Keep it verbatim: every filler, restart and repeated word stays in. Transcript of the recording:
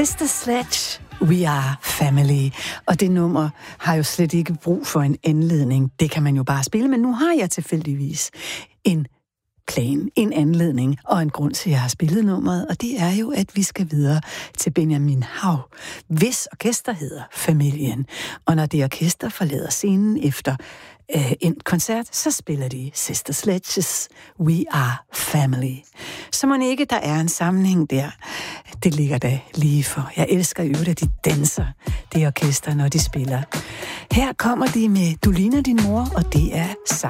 Sister Sledge, We Are Family. Og det nummer har jo slet ikke brug for en anledning. Det kan man jo bare spille, men nu har jeg tilfældigvis en plan, en anledning og en grund til, at jeg har spillet nummeret, og det er jo, at vi skal videre til Benjamin Hav, hvis orkester hedder Familien. Og når det orkester forlader scenen efter øh, en koncert, så spiller de Sister Sledges We Are Family. Så må ikke, der er en sammenhæng der. Det ligger da lige for. Jeg elsker jo, at de danser, det orkester, når de spiller. Her kommer de med Du ligner din mor, og det er sang.